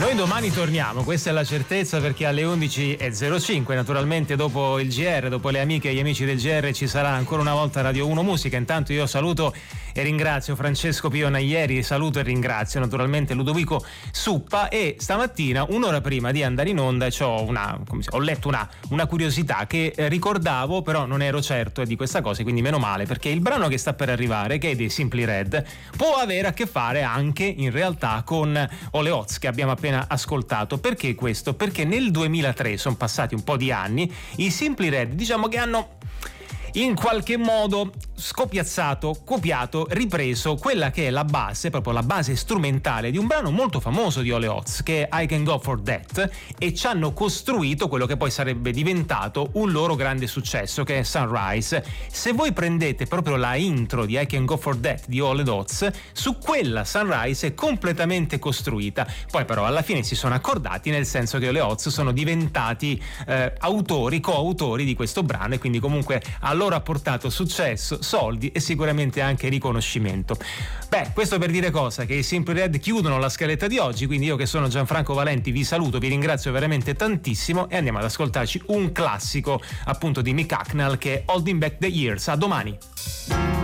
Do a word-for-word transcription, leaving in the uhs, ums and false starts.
Noi domani torniamo, questa è la certezza, perché alle undici e zero cinque, naturalmente dopo il G R, dopo le amiche e gli amici del G R, ci sarà ancora una volta Radio uno Musica. Intanto io saluto e ringrazio Francesco Pionaieri, saluto e ringrazio naturalmente Ludovico Suppa, e stamattina, un'ora prima di andare in onda, c'ho una, come si, ho letto una, una curiosità che eh, ricordavo, però non ero certo di questa cosa, quindi meno male, perché il brano che sta per arrivare, che è dei Simply Red, può avere a che fare anche in realtà con Ole Oz, che abbiamo appena ascoltato. Perché questo? Perché nel duemilatré, sono passati un po' di anni, i Simply Red diciamo che hanno in qualche modo scopiazzato, copiato, ripreso quella che è la base, proprio la base strumentale di un brano molto famoso di Ole Oz, che è I Can Go For That, e ci hanno costruito quello che poi sarebbe diventato un loro grande successo, che è Sunrise. Se voi prendete proprio la intro di I Can Go For That di Ole Oz, su quella Sunrise è completamente costruita. Poi però alla fine si sono accordati, nel senso che Ole Oz sono diventati eh, autori, coautori di questo brano, e quindi comunque a loro ha portato successo, soldi e sicuramente anche riconoscimento. Beh, questo per dire cosa? Che i Simply Red chiudono la scaletta di oggi, quindi io che sono Gianfranco Valenti vi saluto, vi ringrazio veramente tantissimo e andiamo ad ascoltarci un classico appunto di Mick Hucknall, che è Holding Back the Years. A domani!